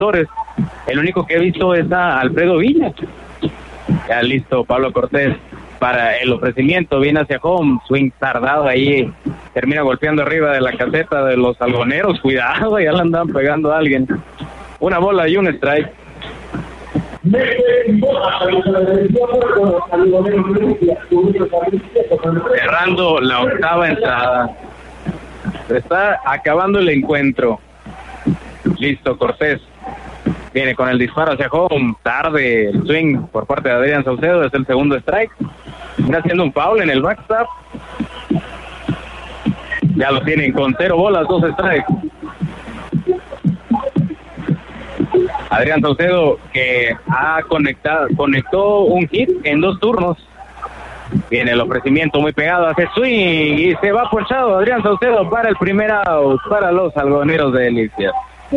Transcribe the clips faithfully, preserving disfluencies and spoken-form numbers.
receptores. El único que he visto es a Alfredo Villa. Ya listo, Pablo Cortés para el ofrecimiento, viene hacia home, swing tardado ahí, termina golpeando arriba de la caseta de los algoneros, cuidado, ya le andan pegando a alguien. Una bola y un strike. Cerrando la octava entrada. Se está acabando el encuentro. Listo, Cortés. Viene con el disparo hacia home, tarde el swing por parte de Adrián Saucedo, es el segundo strike. Está haciendo un foul en el backstop. Ya lo tienen con cero bolas, dos strikes. Adrián Saucedo, que ha conectado, conectó un hit en dos turnos. Viene el ofrecimiento muy pegado, hace swing y se va ponchado Adrián Saucedo para el primer out para los algodoneros de Delicias.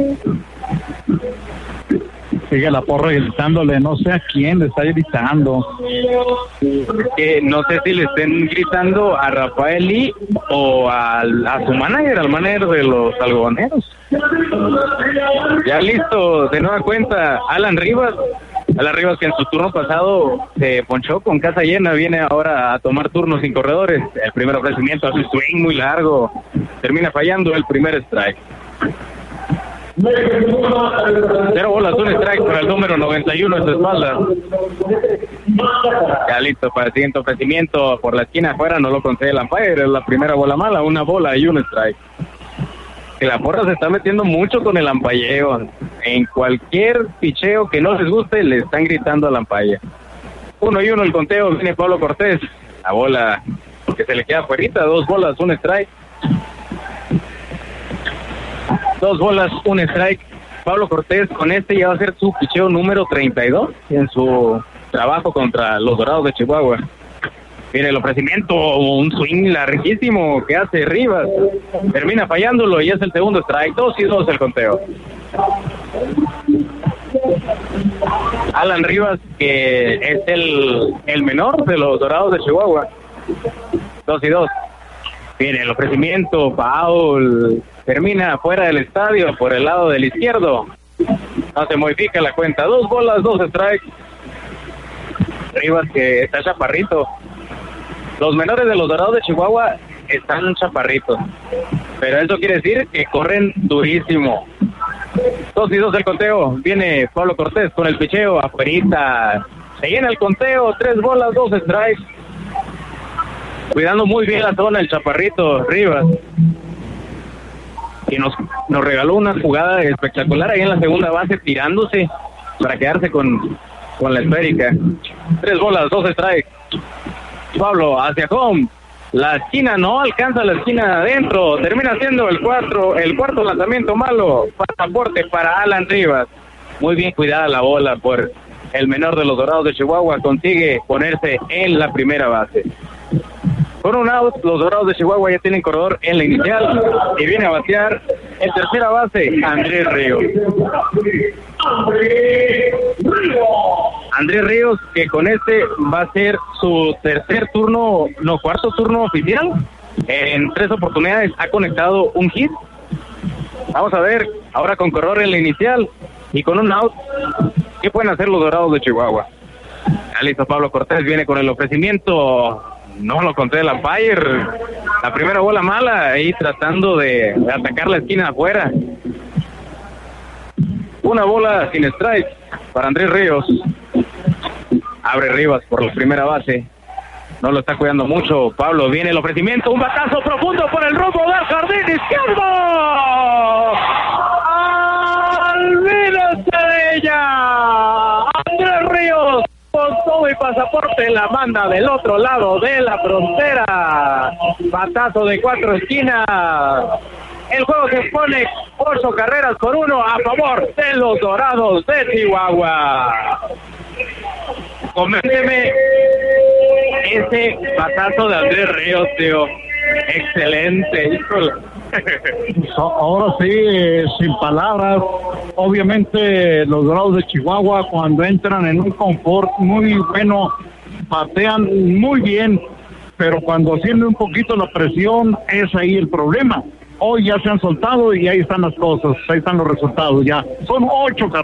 Sigue la porra gritándole, no sé a quién le está gritando. Eh, no sé si le estén gritando a Rafael Lee o al, a su manager, al manager de los algodoneros. Ya listo, de nueva cuenta, Alan Rivas. Alan Rivas, que en su turno pasado se ponchó con casa llena, viene ahora a tomar turnos sin corredores. El primer ofrecimiento hace un swing muy largo, termina fallando el primer strike. Cero bolas, un strike para el número noventa y uno en su espalda. Ya listo para el siguiente ofrecimiento por la esquina afuera, no lo concede el umpire, es la primera bola mala, una bola y un strike. Que la porra se está metiendo mucho con el ampalleo. En cualquier picheo que no les guste, le están gritando al umpire. Uno y uno el conteo, viene Pablo Cortés. La bola que se le queda fuerita, dos bolas, un strike. Dos bolas, un strike. Pablo Cortés con este ya va a ser su picheo número treinta y dos en su trabajo contra los Dorados de Chihuahua. Viene el ofrecimiento, un swing larguísimo que hace Rivas. Termina fallándolo y es el segundo strike. Dos y dos el conteo. Alan Rivas, que es el, el menor de los Dorados de Chihuahua. Dos y dos. Viene el ofrecimiento, foul. Termina fuera del estadio por el lado del izquierdo. No se modifica la cuenta. Dos bolas, dos strikes. Rivas, que está chaparrito. Los menores de los Dorados de Chihuahua están chaparritos, pero eso quiere decir que corren durísimo. Dos y dos el conteo. Viene Pablo Cortés con el picheo afuerita. Se llena el conteo. Tres bolas, dos strikes. Cuidando muy bien la zona el chaparrito Rivas. Y nos, nos regaló una jugada espectacular ahí en la segunda base, tirándose para quedarse con, con la esférica. Tres bolas, dos strikes. Pablo hacia home. La esquina no alcanza la esquina adentro. Termina siendo el cuatro, el cuarto lanzamiento malo. Pasaporte para Alan Rivas. Muy bien cuidada la bola por el menor de los Dorados de Chihuahua. Consigue ponerse en la primera base. Con un out, los Dorados de Chihuahua ya tienen corredor en la inicial y viene a batear en tercera base Andrés Ríos. Andrés Ríos, que con este va a ser su tercer turno, no, cuarto turno oficial. En tres oportunidades ha conectado un hit. Vamos a ver, ahora con corredor en la inicial y con un out, ¿qué pueden hacer los Dorados de Chihuahua? Ya listo, Pablo Cortés viene con el ofrecimiento. No lo conté el umpire. La primera bola mala, ahí tratando de, de atacar la esquina afuera. Una bola sin strike para Andrés Ríos. Abre Rivas por la primera base. No lo está cuidando mucho. Pablo, viene el ofrecimiento. Un batazo profundo por el rumbo del jardín izquierdo. ¡Olvídate de ella! Andrés Ríos, con todo y pasaporte, la manda del otro lado de la frontera. Batazo de cuatro esquinas. El juego se pone ocho carreras por uno a favor de los Dorados de Chihuahua. Coménteme ese batazo de Andrés Ríos, tío. Excelente, híjole. Ahora sí, eh, sin palabras. Obviamente los Dorados de Chihuahua, cuando entran en un confort muy bueno, batean muy bien, pero cuando asciende un poquito la presión, es ahí el problema. hoy ya se han soltado y ahí están las cosas, ahí están los resultados ya. Son ocho carreras.